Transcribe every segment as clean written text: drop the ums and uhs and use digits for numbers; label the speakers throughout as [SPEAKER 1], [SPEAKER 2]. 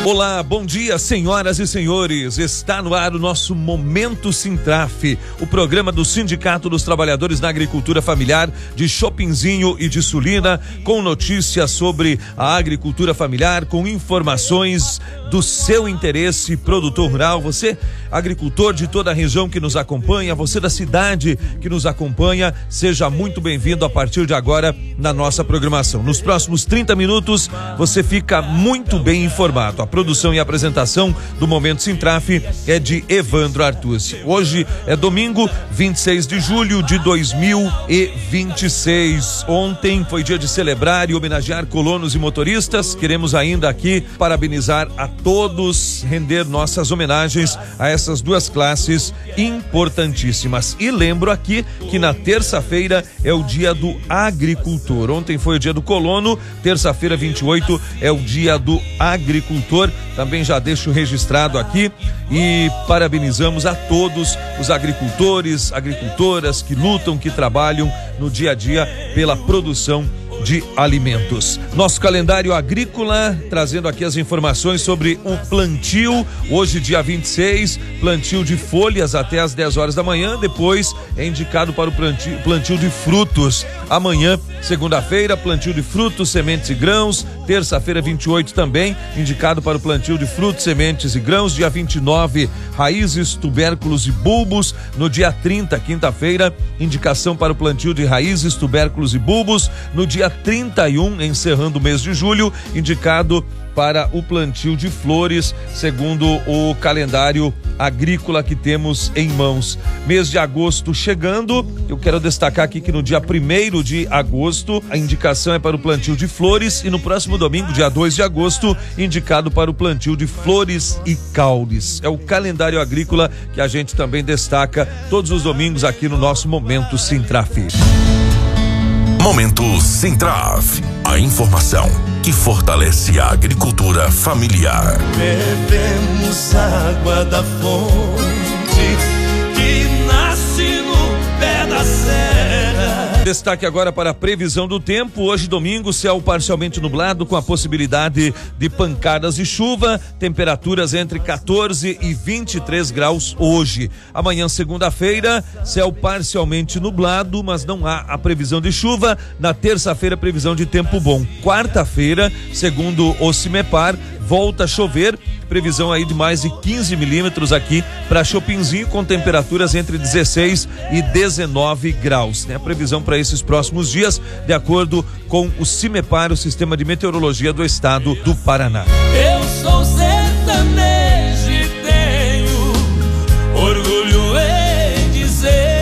[SPEAKER 1] Olá, bom dia, senhoras e senhores. Está no ar o nosso Momento Sintraf, o programa do Sindicato dos Trabalhadores na Agricultura Familiar de Chopinzinho e de Sulina, com notícias sobre a agricultura familiar, com informações do seu interesse, produtor rural. Você, agricultor de toda a região que nos acompanha, você da cidade que nos acompanha, seja muito bem-vindo a partir de agora na nossa programação. Nos próximos 30 minutos, você fica muito bem informado. A produção e apresentação do Momento Sintraf é de Evandro Artucci. Hoje é domingo, 26 de julho de 2026. Ontem foi dia de celebrar e homenagear colonos e motoristas. Queremos ainda aqui parabenizar a todos, render nossas homenagens a essas duas classes importantíssimas. E lembro aqui que na terça-feira é o dia do agricultor. Ontem foi o dia do colono, terça-feira 28 é o dia do agricultor. Também já deixo registrado aqui e parabenizamos a todos os agricultores, agricultoras que lutam, que trabalham no dia a dia pela produção de alimentos. Nosso calendário agrícola, trazendo aqui as informações sobre o plantio. Hoje, dia 26, plantio de folhas até às 10 horas da manhã. Depois é indicado para o plantio de frutos. Amanhã, segunda-feira, plantio de frutos, sementes e grãos. Terça-feira, 28, também indicado para o plantio de frutos, sementes e grãos. Dia 29, raízes, tubérculos e bulbos. No dia 30, quinta-feira, indicação para o plantio de raízes, tubérculos e bulbos. No dia 31, encerrando o mês de julho, indicado para o plantio de flores, segundo o calendário agrícola que temos em mãos. Mês de agosto chegando, eu quero destacar aqui que no dia 1º de agosto, a indicação é para o plantio de flores, e no próximo domingo, dia 2 de agosto, indicado para o plantio de flores e caules. É o calendário agrícola que a gente também destaca todos os domingos aqui no nosso Momento Sintraf.
[SPEAKER 2] Momento Sintraf, a informação que fortalece a agricultura familiar.
[SPEAKER 3] Bebemos água da fonte que nasce no pé da serra.
[SPEAKER 1] Destaque agora para a previsão do tempo. Hoje, domingo, céu parcialmente nublado com a possibilidade de pancadas de chuva, temperaturas entre 14 e 23 graus hoje. Amanhã, segunda-feira, céu parcialmente nublado, mas não há a previsão de chuva. Na terça-feira, previsão de tempo bom. Quarta-feira, segundo o CIMEPAR, volta a chover, previsão aí de mais de 15 milímetros aqui para Chopinzinho, com temperaturas entre 16 e 19 graus, né? A previsão para esses próximos dias, de acordo com o CIMEPAR, o Sistema de Meteorologia do Estado do Paraná.
[SPEAKER 3] Eu sou sertanejo e tenho orgulho em dizer.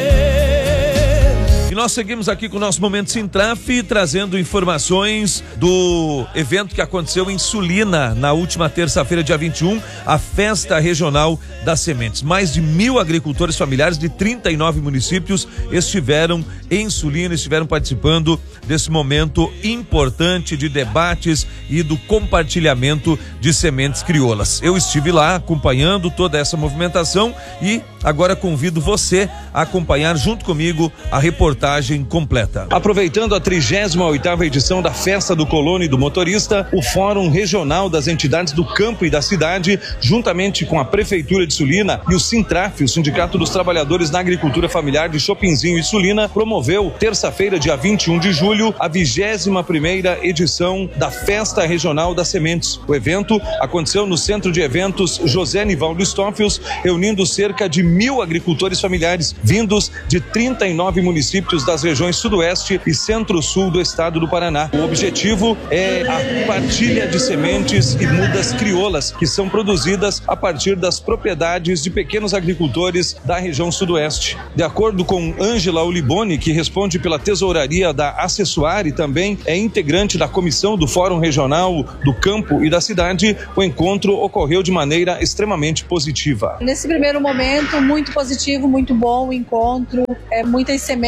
[SPEAKER 1] E nós seguimos aqui com o nosso Momento Sintraf, trazendo informações do evento que aconteceu em Sulina na última terça-feira, dia 21, a Festa Regional das Sementes. Mais de 1.000 agricultores familiares de 39 municípios estiveram em Sulina, estiveram participando desse momento importante de debates e do compartilhamento de sementes crioulas. Eu estive lá acompanhando toda essa movimentação e agora convido você a acompanhar junto comigo a reportagem completa. Aproveitando a 38ª edição da Festa do Colono e do Motorista, o Fórum Regional das Entidades do Campo e da Cidade, juntamente com a Prefeitura de Sulina e o Sintraf, o Sindicato dos Trabalhadores na Agricultura Familiar de Chopinzinho e Sulina, promoveu terça-feira, dia 21 de julho, a 21ª edição da Festa Regional das Sementes. O evento aconteceu no Centro de Eventos José Nivaldo Stófios, reunindo cerca de 1.000 agricultores familiares, vindos de 39 municípios das regiões Sudoeste e Centro-Sul do estado do Paraná. O objetivo é a partilha de sementes e mudas crioulas que são produzidas a partir das propriedades de pequenos agricultores da região Sudoeste. De acordo com Ângela Oliboni, que responde pela tesouraria da Acessuar e também é integrante da comissão do Fórum Regional do Campo e da Cidade, o encontro ocorreu de maneira extremamente positiva.
[SPEAKER 4] Nesse primeiro momento, muito positivo, muito bom o encontro, muitas sementes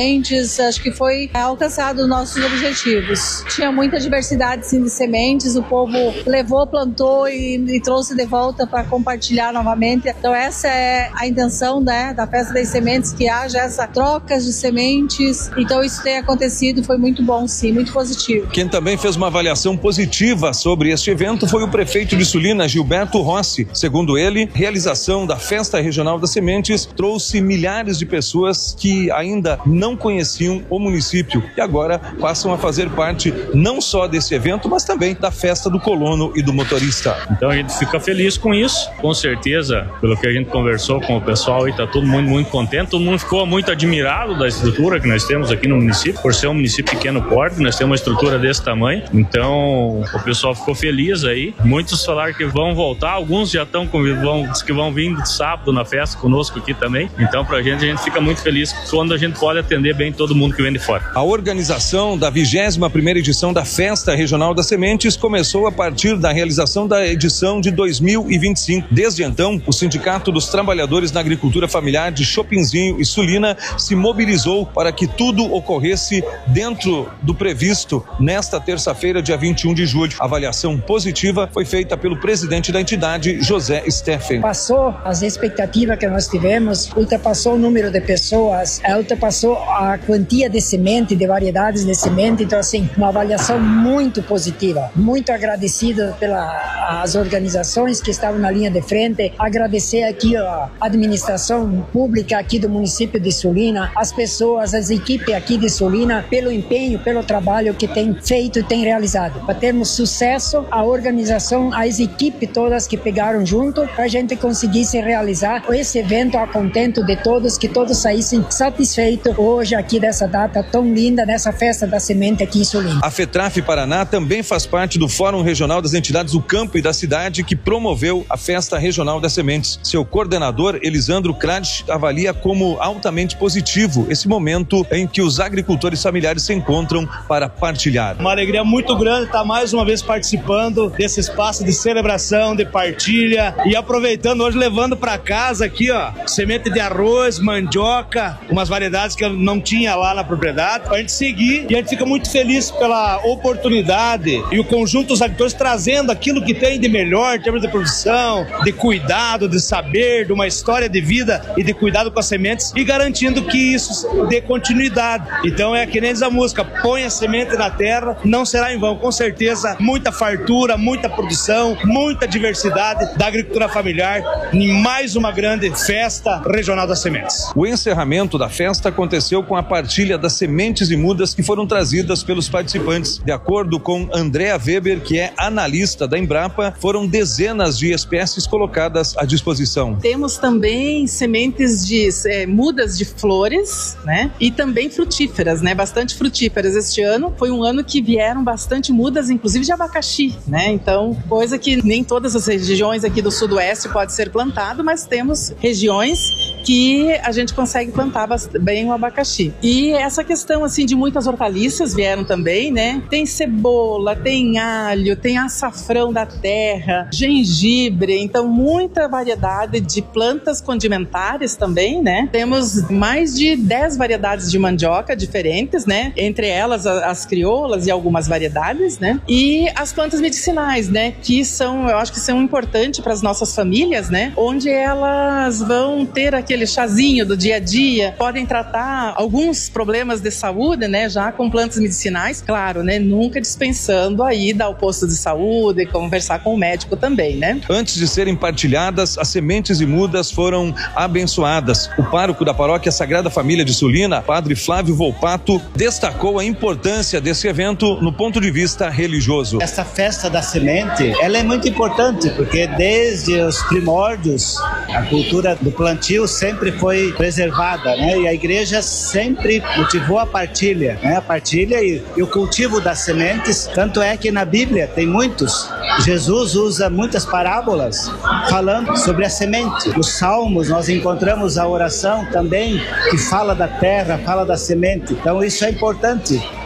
[SPEAKER 4] sementes, acho que foi alcançado nossos objetivos. Tinha muita diversidade, sim, de sementes, o povo levou, plantou e trouxe de volta para compartilhar novamente. Então essa é a intenção, né, da Festa das Sementes, que haja essa troca de sementes. Então isso tem acontecido, foi muito bom, sim, muito positivo.
[SPEAKER 1] Quem também fez uma avaliação positiva sobre este evento foi o prefeito de Sulina, Gilberto Rossi. Segundo ele, a realização da Festa Regional das Sementes trouxe milhares de pessoas que ainda não conheciam o município e agora passam a fazer parte não só desse evento, mas também da festa do colono e do motorista.
[SPEAKER 5] Então a gente fica feliz com isso, com certeza, pelo que a gente conversou com o pessoal, e tá todo mundo muito contente, todo mundo ficou muito admirado da estrutura que nós temos aqui no município, por ser um município pequeno porte, nós temos uma estrutura desse tamanho, então o pessoal ficou feliz aí, muitos falaram que vão voltar, alguns já estão que vão vir de sábado na festa conosco aqui também, então pra gente, a gente fica muito feliz quando a gente pode atender bem todo mundo que vem de fora.
[SPEAKER 1] A organização da 21ª edição da Festa Regional das Sementes começou a partir da realização da edição de 2025. Desde então, o Sindicato dos Trabalhadores na Agricultura Familiar de Chopinzinho e Sulina se mobilizou para que tudo ocorresse dentro do previsto nesta terça-feira, dia 21 de julho. A avaliação positiva foi feita pelo presidente da entidade, José Steffen.
[SPEAKER 6] Passou as expectativas que nós tivemos, ultrapassou o número de pessoas, ultrapassou a quantia de semente, de variedades de semente, então assim, uma avaliação muito positiva, muito agradecida pelas organizações que estavam na linha de frente, agradecer aqui a administração pública aqui do município de Sulina, as pessoas, as equipes aqui de Sulina, pelo empenho, pelo trabalho que tem feito e tem realizado. Para termos sucesso, a organização, as equipes todas que pegaram junto, para a gente conseguisse realizar esse evento a contento de todos, que todos saíssem satisfeitos hoje aqui dessa data tão linda, nessa Festa da Semente aqui em Sulina.
[SPEAKER 1] A FETRAF Paraná também faz parte do Fórum Regional das Entidades do Campo e da Cidade, que promoveu a Festa Regional das Sementes. Seu coordenador, Elisandro Kradsch, avalia como altamente positivo esse momento em que os agricultores familiares se encontram para partilhar.
[SPEAKER 7] Uma alegria muito grande estar mais uma vez participando desse espaço de celebração, de partilha e aproveitando hoje, levando para casa aqui, ó, semente de arroz, mandioca, umas variedades que eu não tinha lá na propriedade, pra gente seguir, e a gente fica muito feliz pela oportunidade e o conjunto dos agricultores trazendo aquilo que tem de melhor em termos de produção, de cuidado, de saber, de uma história de vida e de cuidado com as sementes e garantindo que isso dê continuidade. Então é que nem diz a música, põe a semente na terra, não será em vão. Com certeza, muita fartura, muita produção, muita diversidade da agricultura familiar em mais uma grande Festa Regional das Sementes.
[SPEAKER 1] O encerramento da festa aconteceu com a partilha das sementes e mudas que foram trazidas pelos participantes. De acordo com Andréa Weber, que é analista da Embrapa, foram dezenas de espécies colocadas à disposição.
[SPEAKER 8] Temos também sementes de mudas de flores, né? E também frutíferas, né? Bastante frutíferas. Este ano foi um ano que vieram bastante mudas, inclusive de abacaxi, né? Então, coisa que nem todas as regiões aqui do sudoeste pode ser plantado, mas temos regiões que a gente consegue plantar bem o abacaxi. E essa questão, assim, de muitas hortaliças vieram também, né? Tem cebola, tem alho, tem açafrão da terra, gengibre, então muita variedade de plantas condimentares também, né? Temos mais de 10 variedades de mandioca diferentes, né? Entre elas as crioulas e algumas variedades, né? E as plantas medicinais, né? Que são, eu acho que são importantes para as nossas famílias, né? Onde elas vão ter aquele chazinho do dia a dia, podem tratar alguns problemas de saúde, né? Já com plantas medicinais, claro, né? Nunca dispensando a ida ao posto de saúde e conversar com o médico também, né?
[SPEAKER 1] Antes de serem partilhadas, as sementes e mudas foram abençoadas. O pároco da paróquia Sagrada Família de Sulina, Padre Flávio Volpato, destacou a importância desse evento no ponto de vista religioso.
[SPEAKER 9] Essa festa da semente, ela é muito importante, porque desde os primórdios, a cultura do plantio sempre foi preservada, né? E a igreja sempre motivou a partilha, né? A partilha e o cultivo das sementes. Tanto é que na Bíblia tem muitos. Jesus usa muitas parábolas falando sobre a semente. Nos Salmos nós encontramos a oração também que fala da terra, fala da semente. Então isso é importante.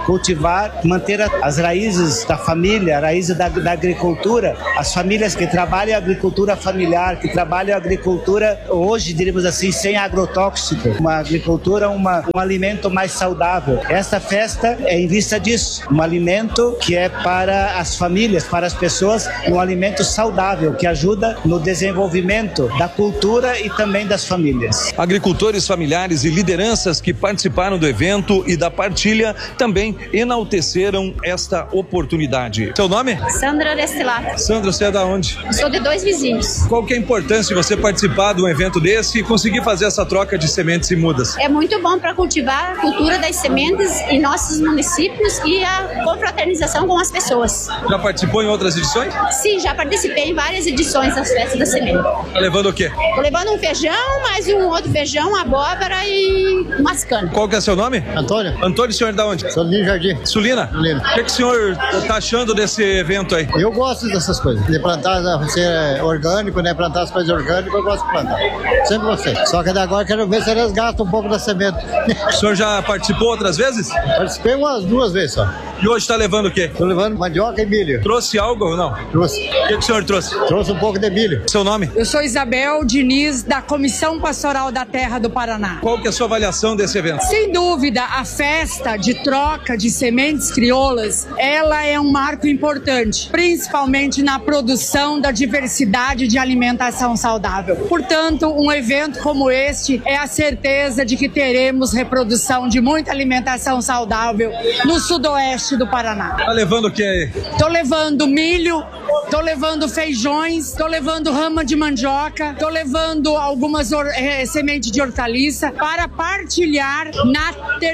[SPEAKER 9] cultivar, manter as raízes da família, raízes da agricultura, as famílias que trabalham a agricultura familiar, que trabalham a agricultura, hoje diríamos assim, sem agrotóxico, uma agricultura, um alimento mais saudável. Esta festa é em vista disso, um alimento que é para as famílias, para as pessoas, um alimento saudável, que ajuda no desenvolvimento da cultura e também das famílias.
[SPEAKER 1] Agricultores familiares e lideranças que participaram do evento e da partilha também enalteceram esta oportunidade. Seu nome?
[SPEAKER 10] Sandra Destilato.
[SPEAKER 1] Sandra, você é da onde?
[SPEAKER 10] Sou de Dois Vizinhos.
[SPEAKER 1] Qual que é a importância de você participar de um evento desse e conseguir fazer essa troca de sementes e mudas?
[SPEAKER 10] É muito bom para cultivar a cultura das sementes em nossos municípios e a confraternização com as pessoas.
[SPEAKER 1] Já participou em outras edições?
[SPEAKER 10] Sim, já participei em várias edições das festas da semente.
[SPEAKER 1] Tá levando o quê?
[SPEAKER 10] Tô levando um feijão, mais um outro feijão, abóbora e umas canas.
[SPEAKER 1] Qual que é seu nome?
[SPEAKER 11] Antônio.
[SPEAKER 1] Antônio, senhor de onde?
[SPEAKER 11] Solinho Jardim.
[SPEAKER 1] Sulina?
[SPEAKER 11] Sulina.
[SPEAKER 1] O que o senhor tá achando desse evento aí?
[SPEAKER 11] Eu gosto dessas coisas, de plantar, ser orgânico, né? Plantar as coisas orgânicas, eu gosto de plantar. Sempre gostei. Só que agora quero ver se eles gastam um pouco da semente.
[SPEAKER 1] O senhor já participou outras vezes?
[SPEAKER 11] Participei umas 2 vezes só.
[SPEAKER 1] E hoje tá levando o quê?
[SPEAKER 11] Tô levando mandioca e milho.
[SPEAKER 1] Trouxe algo ou não?
[SPEAKER 11] Trouxe.
[SPEAKER 1] O que o senhor trouxe?
[SPEAKER 11] Trouxe um pouco de milho.
[SPEAKER 1] Seu nome?
[SPEAKER 12] Eu sou Isabel Diniz, da Comissão Pastoral da Terra do Paraná.
[SPEAKER 1] Qual que é a sua avaliação desse evento?
[SPEAKER 12] Sem dúvida, a festa de troca de sementes crioulas, ela é um marco importante, principalmente na produção da diversidade de alimentação saudável. Portanto, um evento como este é a certeza de que teremos reprodução de muita alimentação saudável no sudoeste do Paraná.
[SPEAKER 1] Tá levando o que aí?
[SPEAKER 12] Tô levando milho, tô levando feijões, tô levando rama de mandioca, tô levando algumas sementes de hortaliça para partilhar na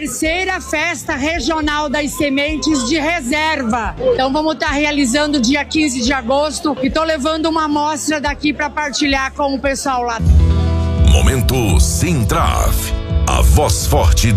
[SPEAKER 12] 3ª Festa Regional das Sementes de Reserva. Então vamos estar realizando dia 15 de agosto e tô levando uma amostra daqui para partilhar com o pessoal lá.
[SPEAKER 2] Momento Sintraf, a voz forte